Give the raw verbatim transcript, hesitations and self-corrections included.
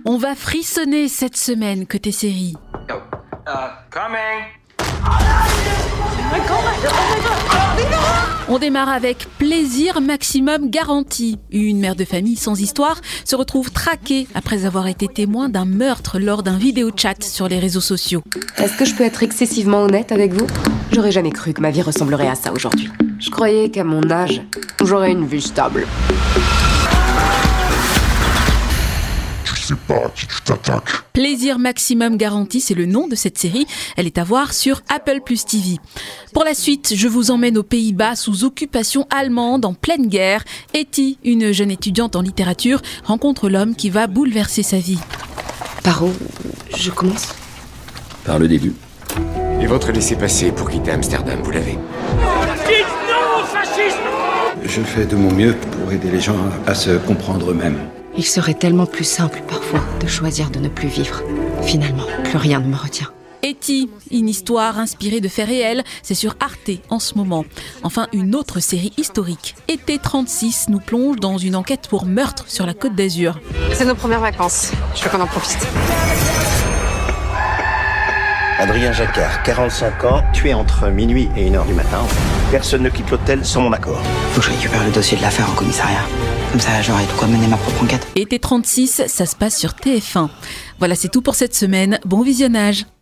On va frissonner cette semaine côté série. Oh, uh, coming. On démarre avec plaisir maximum garanti. Une mère de famille sans histoire se retrouve traquée après avoir été témoin d'un meurtre lors d'un vidéo chat sur les réseaux sociaux. Est-ce que je peux être excessivement honnête avec vous ? J'aurais jamais cru que ma vie ressemblerait à ça aujourd'hui. Je croyais qu'à mon âge, j'aurais une vie stable. Je sais pas à qui tu t'attaques. Plaisir maximum garanti, c'est le nom de cette série. Elle est à voir sur Apple plus T V. Pour la suite, je vous emmène aux Pays-Bas sous occupation allemande en pleine guerre. Etty, une jeune étudiante en littérature, rencontre l'homme qui va bouleverser sa vie. Par où je commence ? Par le début. Et votre laissez-passer pour quitter Amsterdam, vous l'avez ? Je fais de mon mieux pour aider les gens à se comprendre eux-mêmes. Il serait tellement plus simple parfois de choisir de ne plus vivre. Finalement, plus rien ne me retient. Etty, une histoire inspirée de faits réels, c'est sur Arte en ce moment. Enfin, une autre série historique. Été trente-six nous plonge dans une enquête pour meurtre sur la Côte d'Azur. C'est nos premières vacances. Je veux qu'on en profite. Adrien Jacquard, quarante-cinq ans, tué entre minuit et une heure du matin. Personne ne quitte l'hôtel sans mon accord. Faut que je récupère le dossier de l'affaire en commissariat. Comme ça, j'aurai de quoi mener ma propre enquête. Été trente-six, ça se passe sur T F un. Voilà, c'est tout pour cette semaine. Bon visionnage.